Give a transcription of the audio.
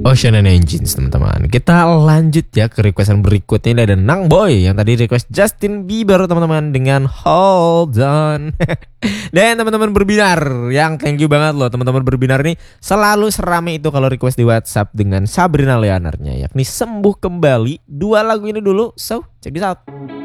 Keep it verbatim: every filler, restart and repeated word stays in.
Ocean and Engines teman-teman. Kita lanjut ya ke requestan berikutnya. Ini ada Nang Boy yang tadi request Justin Bieber teman-teman dengan Hold On. Dan teman-teman berbinar, yang thank you banget loh teman-teman berbinar nih, selalu serame itu kalau request di WhatsApp dengan Sabrina Leonardnya, yakni Sembuh Kembali. Dua lagu ini dulu, so check this out.